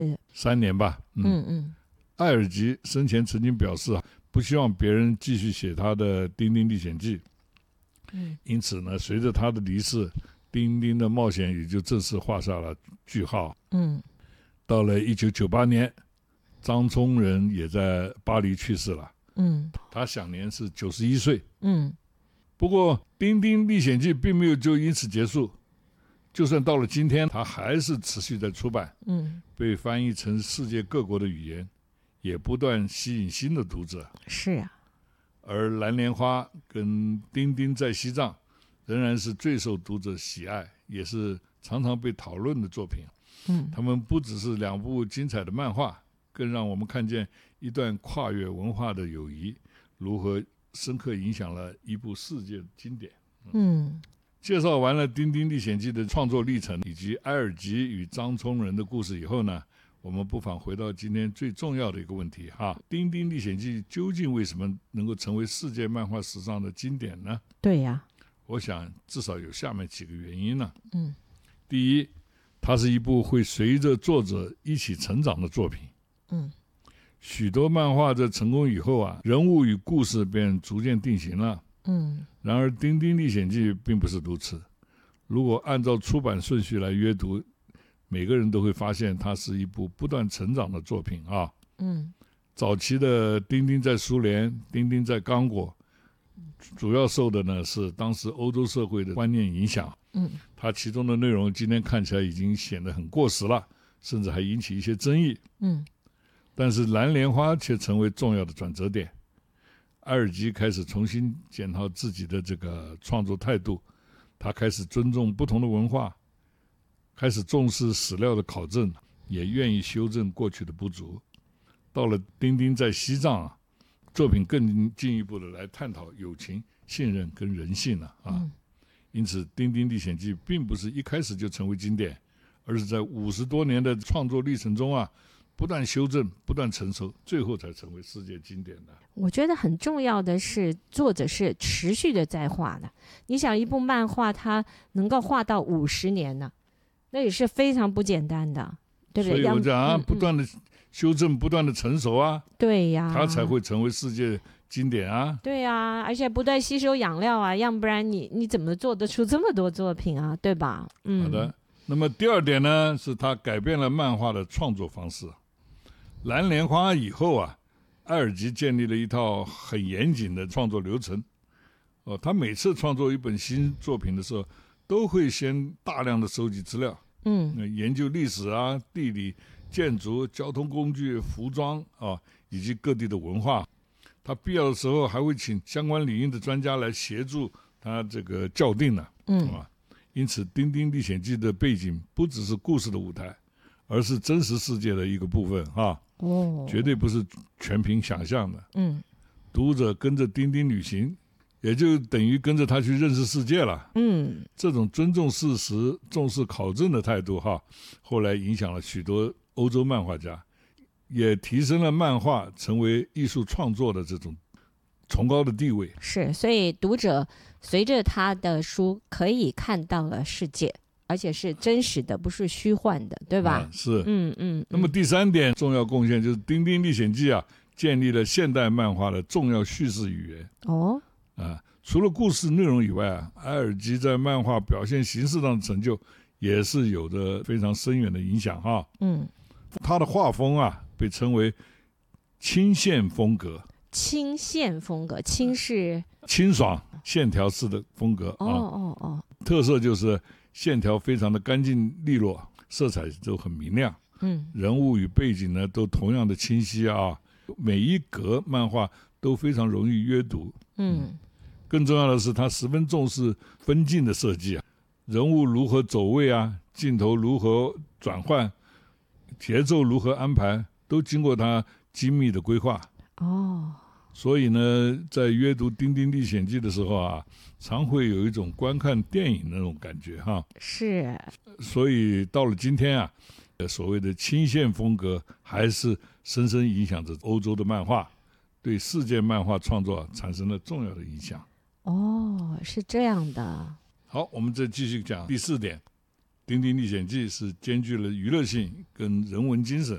3年吧。艾尔吉生前曾经表示不希望别人继续写他的《丁丁历险记》。因此呢，随着他的离世，丁丁的冒险也就正式画下了句号。到了1998年，张聪仁也在巴黎去世了。他享年是91岁。不过《丁丁历险记》并没有就因此结束，就算到了今天，他还是持续在出版，被翻译成世界各国的语言，也不断吸引新的读者。 是啊。 而蓝莲花跟丁丁在西藏仍然是最受读者喜爱，也是常常被讨论的作品。他们不只是2部精彩的漫画，更让我们看见一段跨越文化的友谊如何深刻影响了一部世界经典。介绍完了《丁丁历险记》的创作历程以及埃尔吉与张聪仁的故事以后呢，我们不妨回到今天最重要的一个问题《丁丁历险记》究竟为什么能够成为世界漫画史上的经典呢？ 对呀， 我想至少有下面几个原因呢。第一，它是一部会随着作者一起成长的作品。许多漫画在成功以后人物与故事便逐渐定型了。然而《丁丁历险记》并不是如此。如果按照出版顺序来阅读，每个人都会发现它是一部不断成长的作品早期的丁丁在苏联，丁丁在刚果，主要受的呢是当时欧洲社会的观念影响。它其中的内容今天看起来已经显得很过时了，甚至还引起一些争议。但是蓝莲花却成为重要的转折点。埃尔吉开始重新检讨自己的这个创作态度，他开始尊重不同的文化，开始重视史料的考证，也愿意修正过去的不足。到了丁丁在西藏作品更进一步的来探讨友情、信任跟人性了因此《丁丁历险记》并不是一开始就成为经典，而是在50多年的创作历程中不断修正，不断成熟，最后才成为世界经典的。 我觉得很重要的是，作者是持续的在画的。你想，一部漫画它能够画到50年呢，那也是非常不简单的，对不对？ 所以我讲不断的修正，不断的成熟对呀，它才会成为世界经典对呀，而且不断吸收养料要不然你怎么做得出这么多作品对吧？ 好的。那么第二点呢，是他改变了漫画的创作方式。蓝莲花以后埃尔吉建立了一套很严谨的创作流程。他每次创作一本新作品的时候，都会先大量的收集资料，研究历史地理、建筑、交通工具、服装以及各地的文化。他必要的时候还会请相关领域的专家来协助他这个校订呢。因此《丁丁历险记》的背景不只是故事的舞台，而是真实世界的一个部分绝对不是全凭想象的。读者跟着丁丁旅行，也就等于跟着他去认识世界了。这种尊重事实、重视考证的态度后来影响了许多欧洲漫画家，也提升了漫画成为艺术创作的这种崇高的地位。 是，所以读者随着他的书可以看到了世界，而且是真实的，不是虚幻的，对吧？ 是。那么第三点重要贡献就是《丁丁历险记》建立了现代漫画的重要叙事语言。除了故事内容以外埃尔吉在漫画表现形式上的成就也是有着非常深远的影响他的画风被称为清线风格。 清线风格，清是清爽线条式的风格特色就是线条非常的干净利落，色彩都很明亮。人物与背景呢都同样的清晰每一格漫画都非常容易阅读。更重要的是他十分重视分镜的设计人物如何走位镜头如何转换，节奏如何安排，都经过他精密的规划。所以呢，在阅读《丁丁历险记》的时候常会有一种观看电影那种感觉是。 所以到了今天所谓的清线风格还是深深影响着欧洲的漫画，对世界漫画创作产生了重要的影响。 是这样的。 好，我们再继续讲第4点，《丁丁历险记》是兼具了娱乐性跟人文精神。